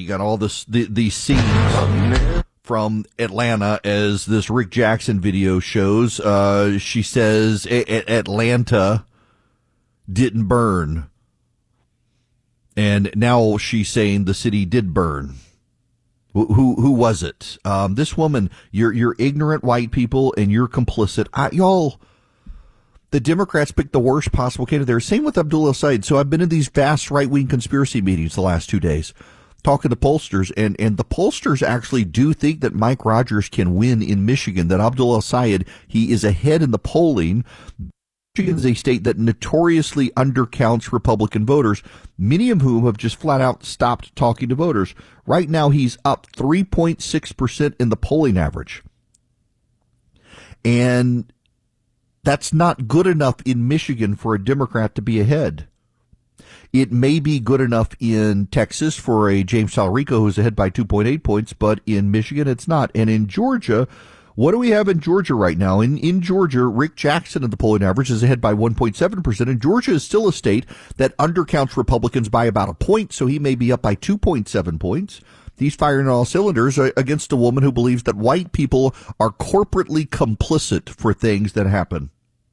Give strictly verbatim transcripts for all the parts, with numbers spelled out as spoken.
got all this the, these scenes from Atlanta, as this Rick Jackson video shows. Uh, she says a- a- Atlanta didn't burn, and now she's saying the city did burn. Who who, who was it? Um, this woman. You're you're ignorant white people, and you're complicit. I, y'all. The Democrats picked the worst possible candidate there. Same with Abdul El-Sayed. So I've been in these vast right-wing conspiracy meetings the last two days, talking to pollsters, and, and the pollsters actually do think that Mike Rogers can win in Michigan, that Abdul El-Sayed, he is ahead in the polling. Michigan is a state that notoriously undercounts Republican voters, many of whom have just flat out stopped talking to voters. Right now, he's up three point six percent in the polling average. And that's not good enough in Michigan for a Democrat to be ahead. It may be good enough in Texas for a James Talarico who's ahead by two point eight points, but in Michigan it's not. And in Georgia, what do we have in Georgia right now? In in Georgia, Rick Jackson in the polling average is ahead by one point seven percent, and Georgia is still a state that undercounts Republicans by about a point, so he may be up by two point seven points. He's firing on all cylinders against a woman who believes that white people are corporately complicit for things that happen.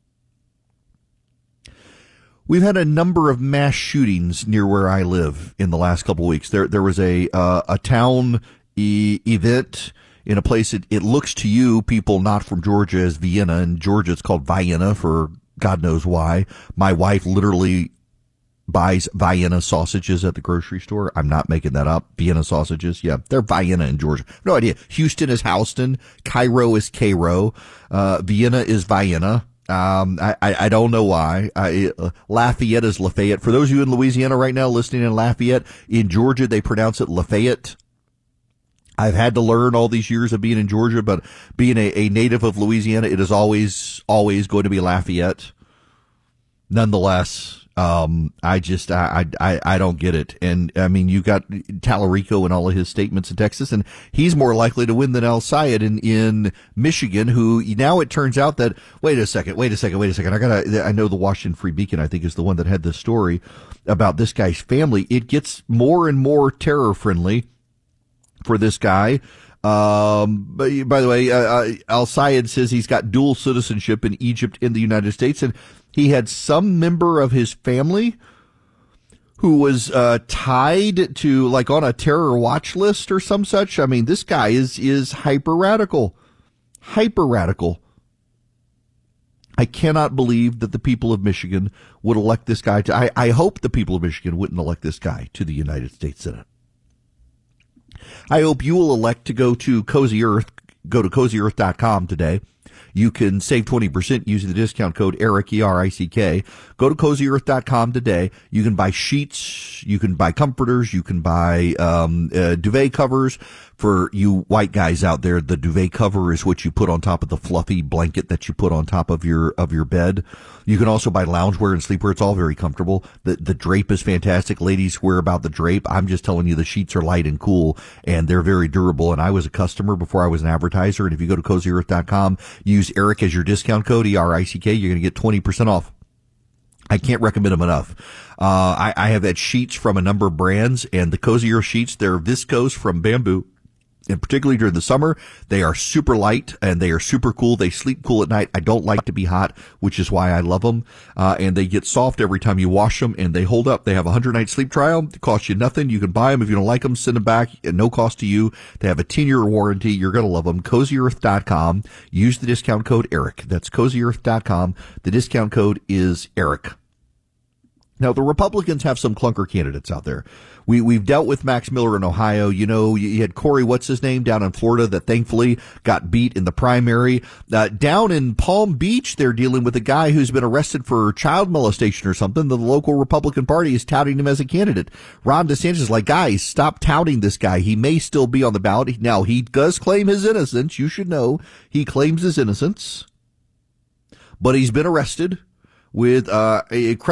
We've had a number of mass shootings near where I live in the last couple of weeks. There, there was a uh, a town e- event in a place. It, it looks to you, people not from Georgia, as Vienna. In Georgia, it's called Vienna for God knows why. My wife literally buys Vienna sausages at the grocery store. I'm not making that up. Vienna sausages. Yeah, they're Vienna in Georgia. No idea. Houston is Houston. Cairo is Cairo. Uh, Vienna is Vienna. Um, I, I, I don't know why. I, uh, Lafayette is Lafayette. For those of you in Louisiana right now listening in Lafayette, in Georgia, they pronounce it Lafayette. I've had to learn all these years of being in Georgia, but being a, a native of Louisiana, it is always, always going to be Lafayette. Nonetheless, Um, I just, I, I, I don't get it. And I mean, you got Talarico and all of his statements in Texas, and he's more likely to win than El-Sayed in, in Michigan, who now it turns out that, wait a second, wait a second, wait a second. I gotta, I know the Washington Free Beacon, I think, is the one that had this story about this guy's family. It gets more and more terror friendly for this guy. Um, but by the way, uh, El-Sayed says he's got dual citizenship in Egypt and the United States, and he had some member of his family who was uh, tied to, like, on a terror watch list or some such. I mean, this guy is is hyper radical, hyper radical. I cannot believe that the people of Michigan would elect this guy to. I, I hope the people of Michigan wouldn't elect this guy to the United States Senate. I hope you will elect to go to Cozy Earth. Go to cozy earth dot com today. You can save twenty percent using the discount code ERIC, E R I C K. Go to cozy earth dot com today. You can buy sheets. You can buy comforters. You can buy um, uh, duvet covers. For you white guys out there, the duvet cover is what you put on top of the fluffy blanket that you put on top of your of your bed. You can also buy loungewear and sleepwear. It's all very comfortable. The the drape is fantastic. Ladies swear about the drape. I'm just telling you, the sheets are light and cool, and they're very durable. And I was a customer before I was an advertiser. And if you go to cozy earth dot com, use Eric as your discount code, E R I C K, you're going to get twenty percent off. I can't recommend them enough. Uh, I, I have had sheets from a number of brands, and the Cozy Earth sheets, they're viscose from bamboo. And particularly during the summer, they are super light and they are super cool. They sleep cool at night. I don't like to be hot, which is why I love them. Uh, and they get soft every time you wash them, and they hold up. They have a hundred night sleep trial. It costs you nothing. You can buy them. If you don't like them, send them back at no cost to you. They have a ten year warranty. You're going to love them. cozy earth dot com. Use the discount code ERIC. That's cozy earth dot com. The discount code is ERIC. Now, the Republicans have some clunker candidates out there. We, we've dealt with Max Miller in Ohio. You know, you had Corey, what's his name, down in Florida that thankfully got beat in the primary. Uh, down in Palm Beach, they're dealing with a guy who's been arrested for child molestation or something. The local Republican Party is touting him as a candidate. Ron DeSantis is like, guys, stop touting this guy. He may still be on the ballot. Now, he does claim his innocence. You should know he claims his innocence. But he's been arrested with uh, a